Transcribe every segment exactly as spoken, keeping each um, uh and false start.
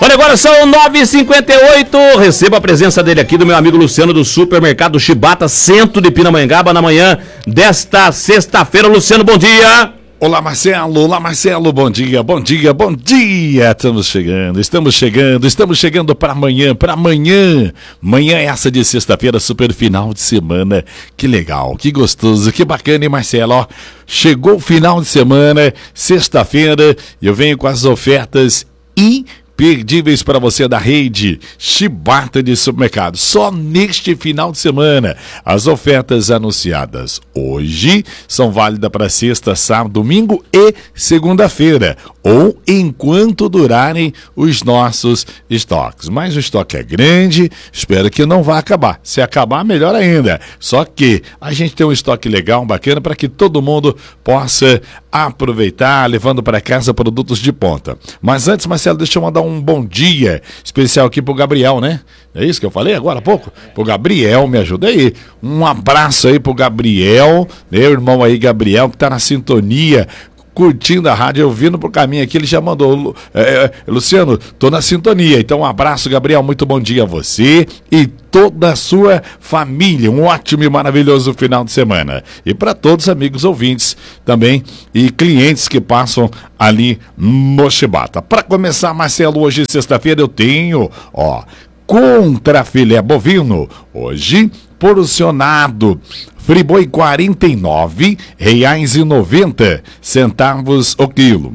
Olha, agora são nove e cinquenta e oito. Receba a presença dele aqui, do meu amigo Luciano, do Supermercado Chibata, centro de Pindamonhangaba, na manhã desta sexta-feira. Luciano, bom dia. Olá, Marcelo, olá, Marcelo, bom dia, bom dia, bom dia. Estamos chegando, estamos chegando, estamos chegando para amanhã, para amanhã. Manhã essa de sexta-feira, super final de semana. Que legal, que gostoso, que bacana, hein, Marcelo? Ó, chegou o final de semana, sexta-feira, e eu venho com as ofertas imperdíveis para você da rede Chibata de Supermercado. Só neste final de semana, as ofertas anunciadas hoje são válidas para sexta, sábado, domingo e segunda-feira, ou enquanto durarem os nossos estoques. Mas o estoque é grande, espero que não vá acabar. Se acabar, melhor ainda. Só que a gente tem um estoque legal, bacana, para que todo mundo possa aproveitar, levando para casa produtos de ponta. Mas antes, Marcelo, deixa eu mandar um bom dia especial aqui pro Gabriel, né? É isso que eu falei agora há pouco? Pro Gabriel, me ajuda aí. Um abraço aí pro Gabriel, meu irmão aí, Gabriel, que tá na sintonia, curtindo a rádio, eu vindo pro caminho aqui, ele já mandou, é, Luciano, tô na sintonia. Então um abraço, Gabriel, muito bom dia a você e toda a sua família, um ótimo e maravilhoso final de semana. E para todos os amigos ouvintes também e clientes que passam ali no Chibata. Para começar, Marcelo, hoje sexta-feira eu tenho, ó, contra filé bovino, hoje porcionado, Friboi quarenta e nove reais e noventa centavos o quilo.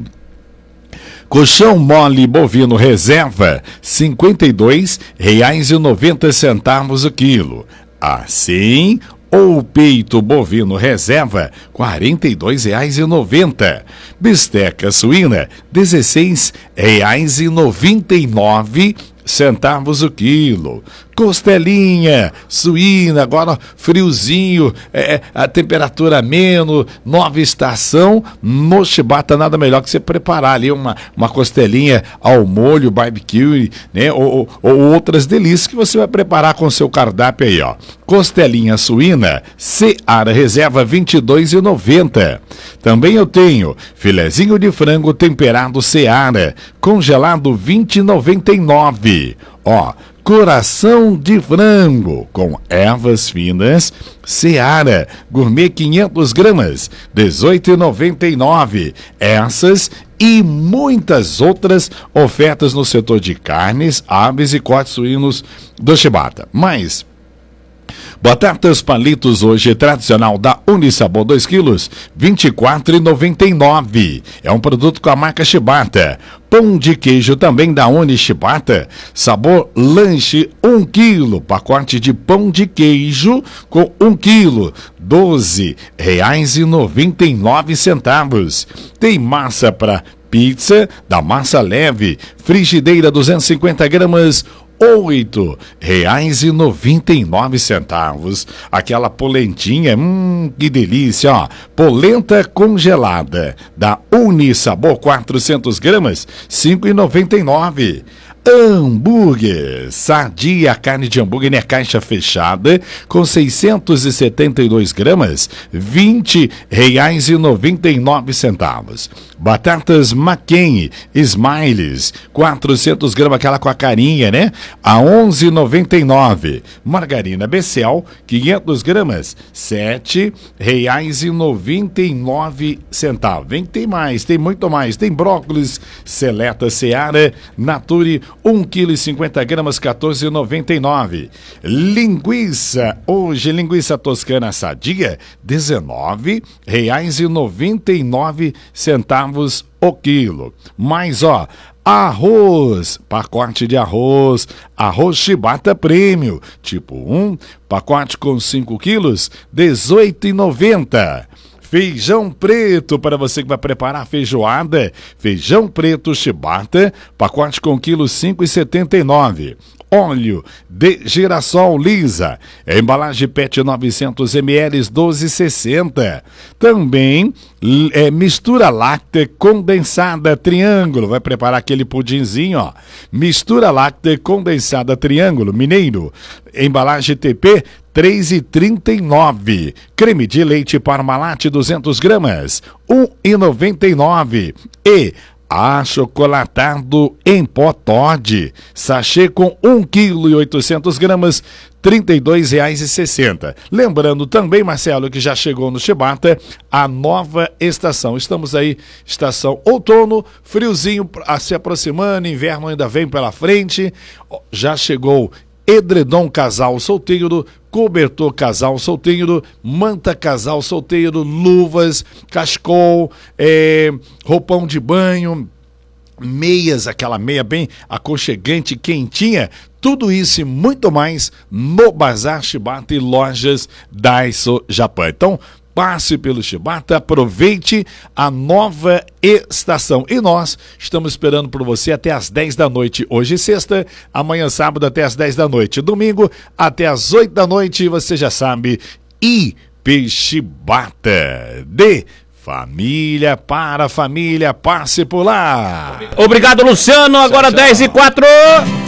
Colchão mole bovino reserva, cinquenta e dois reais e noventa centavos o quilo. Assim, ou peito bovino reserva, quarenta e dois reais e noventa. Bisteca suína, dezesseis reais e noventa e nove centavos o quilo. Costelinha suína, agora friozinho, é, a temperatura menos, nova estação, no Chibata nada melhor que você preparar ali uma, uma costelinha ao molho, barbecue, né, ou, ou outras delícias que você vai preparar com o seu cardápio aí, ó. Costelinha suína, Seara reserva vinte e dois reais e noventa centavos. Também eu tenho filezinho de frango temperado Seara, congelado vinte reais e noventa e nove centavos. Ó, coração de frango com ervas finas Seara Gourmet quinhentas gramas, dezoito reais e noventa e nove centavos. Essas e muitas outras ofertas no setor de carnes, aves e cortes suínos do Chibata. Mas batatas palitos hoje tradicional da Unisabor dois quilos, vinte e quatro reais e noventa e nove centavos. É um produto com a marca Chibata. Pão de queijo também da Uni Chibata, sabor lanche um quilo, pacote de pão de queijo com um quilo, doze reais e noventa e nove centavos. Tem massa para pizza da Massa Leve, frigideira duzentos e cinquenta gramas, oito reais e noventa e nove centavos. Aquela polentinha, hum, que delícia, ó. Polenta congelada da Unisabor quatrocentas gramas, cinco reais e noventa e nove centavos. Hambúrguer Sadia, carne de hambúrguer na caixa fechada com seiscentos e setenta e dois gramas, vinte reais e noventa e nove centavos. Batatas McCain Smiles, quatrocentas gramas, aquela com a carinha, né? A onze reais e noventa e nove centavos. Margarina Becel, quinhentas gramas, sete reais e noventa e nove centavos. Vem que tem mais, tem muito mais. Tem brócolis Seleta Seara Nature, um quilo e cinquenta gramas, quatorze reais e noventa e nove centavos. Linguiça, hoje linguiça toscana Sadia, dezenove reais e noventa e nove centavos o quilo. Mais, ó, arroz, pacote de arroz, arroz Chibata Prêmio, tipo um, pacote com cinco quilos, dezoito reais e noventa centavos. Feijão preto, para você que vai preparar feijoada, feijão preto Chibata, pacote com quilo cinco reais e setenta e nove centavos. Óleo de girassol lisa, embalagem P E T novecentos mililitros, doze reais e sessenta centavos. Também é, mistura láctea condensada triângulo, vai preparar aquele pudinzinho, ó. Mistura láctea condensada triângulo mineiro, embalagem T P três reais e trinta e nove centavos. Creme de leite Parmalat duzentas gramas, um real e noventa e nove centavos. E Achocolatado em pó Toddy, sachê com um quilo e oitocentas gramas, trinta e dois reais e sessenta centavos. Lembrando também, Marcelo, que já chegou no Chibata a nova estação. Estamos aí, estação outono, friozinho se aproximando, inverno ainda vem pela frente. Já chegou edredom casal solteiro, cobertor casal solteiro, manta casal solteiro, luvas, cachecol, é, roupão de banho, meias, aquela meia bem aconchegante, quentinha, tudo isso e muito mais no Bazar Chibata e lojas Daiso Japão. Então, passe pelo Chibata, aproveite a nova estação. E nós estamos esperando por você até às dez da noite. Hoje sexta, amanhã sábado até às dez da noite. Domingo até às oito da noite, você já sabe. I P Chibata de família para família, passe por lá. Obrigado, Luciano. Agora tchau, tchau. dez e quatro.